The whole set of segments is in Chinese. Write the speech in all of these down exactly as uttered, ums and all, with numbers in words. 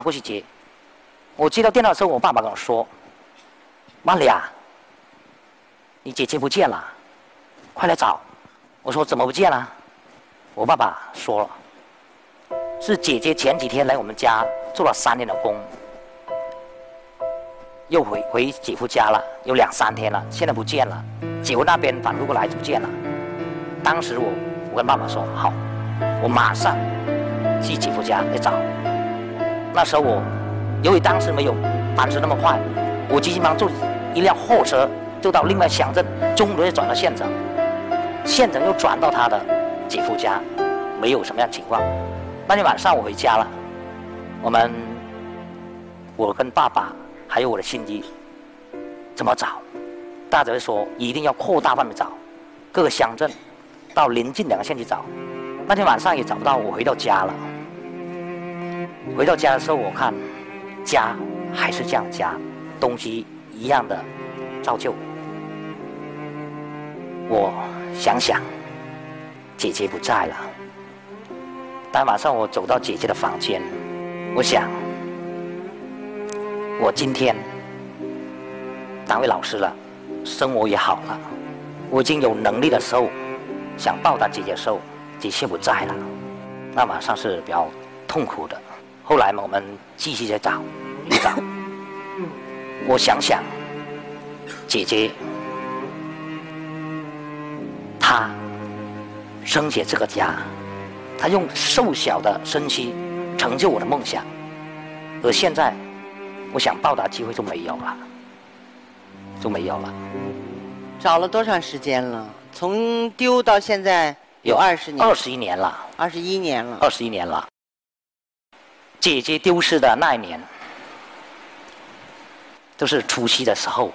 过去接。我接到电话的时候，我爸爸跟我说：“曼丽啊，你姐姐不见了，快来找。”我说：“怎么不见了？”我爸爸说了：“是姐姐前几天来我们家做了三天的工，又回回姐夫家了，有两三天了，现在不见了。姐夫那边反复过来就不见了。”当时我我跟爸爸说：“好，我马上去姐夫家来找。”那时候我由于当时没有班车那么快，我急急忙坐一辆货车就到另外乡镇，中途又转到县城，县城又转到他的姐夫家，没有什么样的情况。那天晚上我回家了，我们我跟爸爸还有我的亲戚怎么找？大家会说一定要扩大范围找，各个乡镇到邻近两个县去找。那天晚上也找不到，我回到家了。回到家的时候，我看家还是这样家，东西一样的照旧。我想想，姐姐不在了。当晚上我走到姐姐的房间，我想，我今天当位老师了，生活也好了，我已经有能力的时候，想报答姐姐的时候，姐姐不在了。那晚上是比较痛苦的。后来我们继续在找，去找。我想想，姐姐她生起这个家，她用瘦小的身躯成就我的梦想，而现在我想报答机会就没有了，就没有了。 找了多长时间了？从丢到现在有二十年， 二十一年了， 二十一年了， 二十一年了。姐姐丢失的那一年，都是除夕的时候。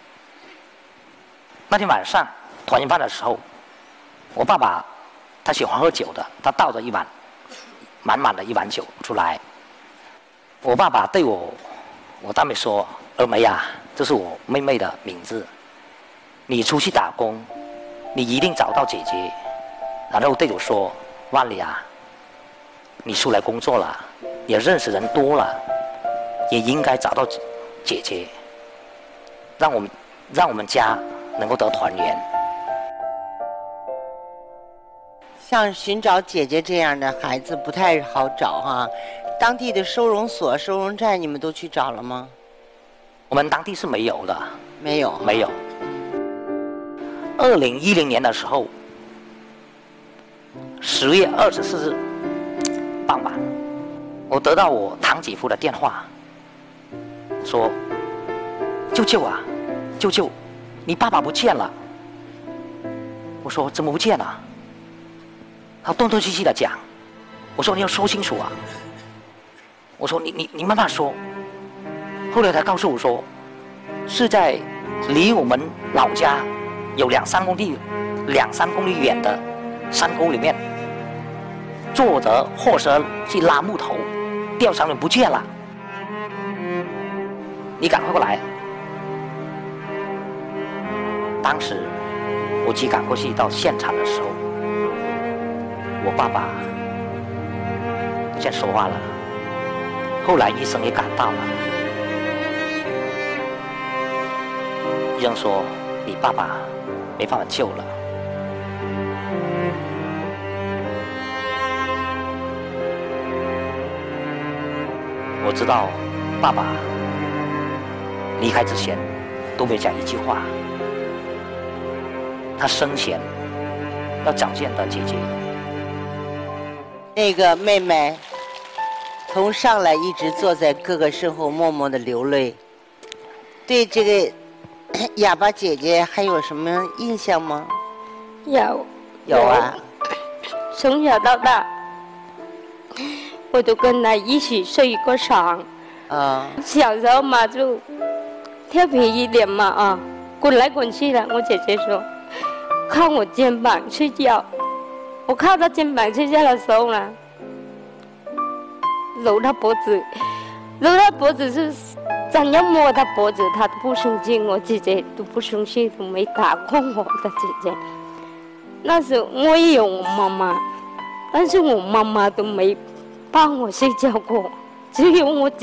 那天晚上团圆饭的时候，我爸爸他喜欢喝酒的，他倒着一碗满满的一碗酒出来。我爸爸对我我大妹说：“二梅啊，这是我妹妹的名字，你出去打工，你一定找到姐姐。”然后对我说：“万里啊，你出来工作了，也认识人多了，也应该找到姐姐，让我们让我们家能够得团圆。” 像寻找姐姐这样的孩子不太好找哈，当地的收容所、收容站你们都去找了吗？ 我们当地是没有的， 没有， 没有。二零一零年的时候，十月二十四日傍晚，我得到我堂姐夫的电话，说：“舅舅啊，舅舅，你爸爸不见了。”我说：“怎么不见了？”他断断续续的讲，我说：“你要说清楚啊！”我说：“你你你慢慢说。”后来他告诉我说，是在离我们老家有两三公里、两三公里远的山沟里面，坐着货车去拉木头，吊上面不见了。你赶快过来！当时我急赶过去到现场的时候，我爸爸不见说话了。后来医生也赶到了，医生说你爸爸没办法救了。我知道爸爸离开之前都没讲一句话，他生前要找见的姐姐。 那个妹妹从上来一直坐在哥哥身后默默的流泪，对这个哑巴姐姐还有什么印象吗？ 有， 有啊。 从小到大我都跟她一起睡过床。 啊、 嗯。小时候嘛就调皮一点嘛啊，滚来滚去的。我姐姐说靠我肩膀睡觉，我靠她肩膀睡觉的时候呢，揉她脖子，揉她脖子是想要摸她脖子，她都不生气，我姐姐都不生气，都没打过我的姐姐。那时候我也有我妈妈，但是我妈妈都没帮我睡觉过，只有我姐。